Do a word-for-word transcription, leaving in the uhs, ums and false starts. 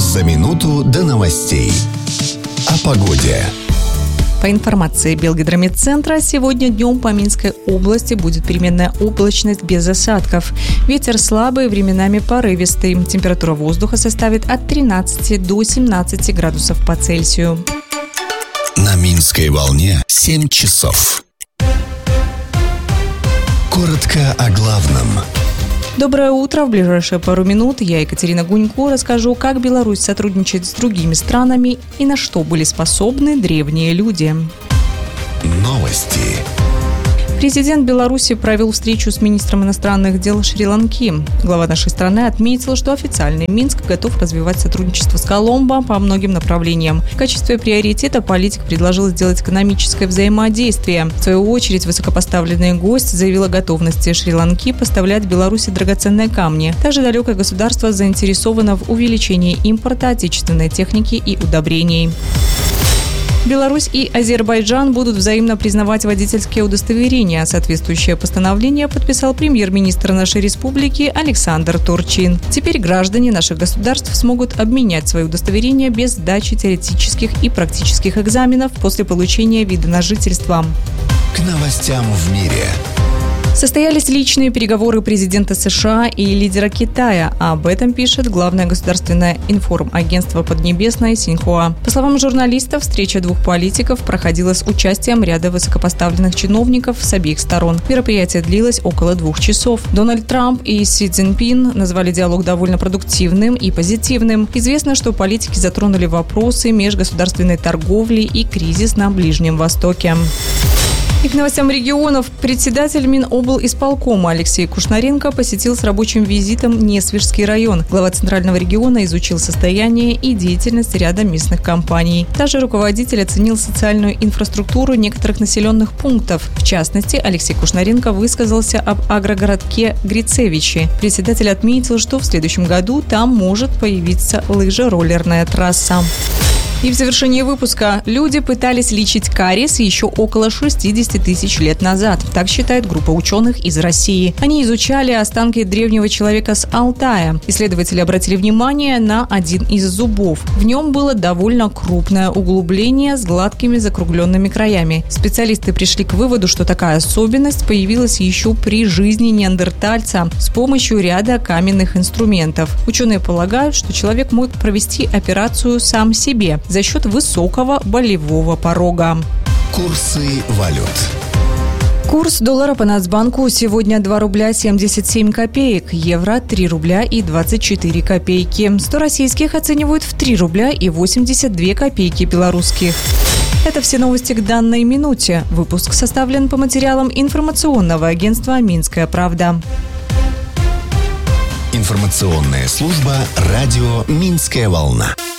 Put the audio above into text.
За минуту до новостей. О погоде. По информации Белгидромедцентра, сегодня днем по Минской области будет переменная облачность без осадков. Ветер слабый, временами порывистый. Температура воздуха составит от тринадцати до семнадцати градусов по Цельсию. На Минской волне семь часов. Коротко о главном. Доброе утро. В ближайшие пару минут я, Екатерина Гунько, расскажу, как Беларусь сотрудничает с другими странами и на что были способны древние люди. Новости. Президент Беларуси провел встречу с министром иностранных дел Шри-Ланки. Глава нашей страны отметил, что официальный Минск готов развивать сотрудничество с Коломбо по многим направлениям. В качестве приоритета политик предложил сделать экономическое взаимодействие. В свою очередь, высокопоставленный гость заявил о готовности Шри-Ланки поставлять Беларуси драгоценные камни. Также далекое государство заинтересовано в увеличении импорта отечественной техники и удобрений. Беларусь и Азербайджан будут взаимно признавать водительские удостоверения. Соответствующее постановление подписал премьер-министр нашей республики Александр Турчин. Теперь граждане наших государств смогут обменять свои удостоверения без сдачи теоретических и практических экзаменов после получения вида на жительство. К новостям в мире. Состоялись личные переговоры президента США и лидера Китая. Об этом пишет главное государственное информагентство Поднебесное Синьхуа. По словам журналистов, встреча двух политиков проходила с участием ряда высокопоставленных чиновников с обеих сторон. Мероприятие длилось около двух часов. Дональд Трамп и Си Цзиньпин назвали диалог довольно продуктивным и позитивным. Известно, что политики затронули вопросы межгосударственной торговли и кризис на Ближнем Востоке. И к новостям регионов. Председатель Миноблисполкома Алексей Кушнаренко посетил с рабочим визитом Несвежский район. Глава Центрального региона изучил состояние и деятельность ряда местных компаний. Также руководитель оценил социальную инфраструктуру некоторых населенных пунктов. В частности, Алексей Кушнаренко высказался об агрогородке Грицевичи. Председатель отметил, что в следующем году там может появиться лыжероллерная трасса. И в завершении выпуска. Люди пытались лечить кариес еще около шестидесяти тысяч лет назад. Так считает группа ученых из России. Они изучали останки древнего человека с Алтая. Исследователи обратили внимание на один из зубов. В нем было довольно крупное углубление с гладкими закругленными краями. Специалисты пришли к выводу, что такая особенность появилась еще при жизни неандертальца с помощью ряда каменных инструментов. Ученые полагают, что человек мог провести операцию сам себе за счет высокого болевого порога. Курсы валют. Курс доллара по Нацбанку сегодня два рубля семьдесят семь копеек, евро три рубля и двадцать четыре копейки. сто российских оценивают в три рубля и восемьдесят две копейки белорусских. Это все новости к данной минуте. Выпуск составлен по материалам информационного агентства «Минская правда». Информационная служба радио «Минская волна».